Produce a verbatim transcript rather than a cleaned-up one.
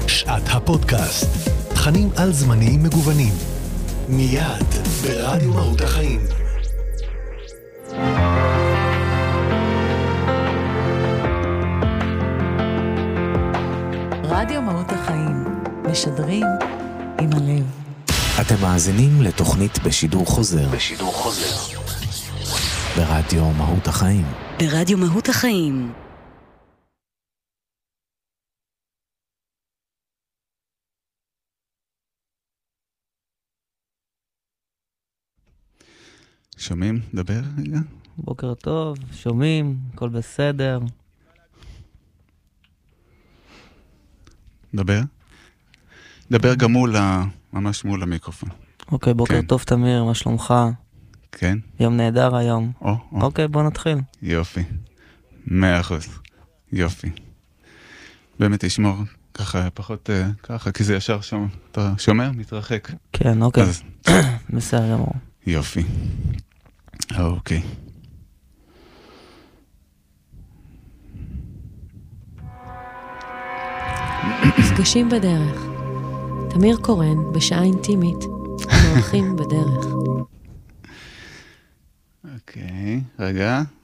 שעת הפודקאסט. תכנים על זמנים מגוונים. מיד ברדיו מהות החיים. רדיו מהות החיים. משדרים עם הלב. אתם מאזינים לתוכנית בשידור חוזר. בשידור חוזר. ברדיו מהות החיים. ברדיו מהות החיים. שומעים? דבר רגע. בוקר טוב, שומעים, הכל בסדר. דבר. דבר גם מול, ה... ממש מול המיקרופון. אוקיי, בוקר כן. טוב תמיר, מה שלומך? כן? יום נהדר היום. או, או. אוקיי, בוא נתחיל. יופי. מאה אחוז. יופי. באמת תשמור ככה, פחות uh, ככה, כי זה ישר שם. אתה שומע? מתרחק. כן, אוקיי. אז... בסדר גמור. יופי. אוקיי. מפגשים בדרך. תמיר קורן, בשעה אינטימית, אנחנו הולכים בדרך. אוקיי, רגע.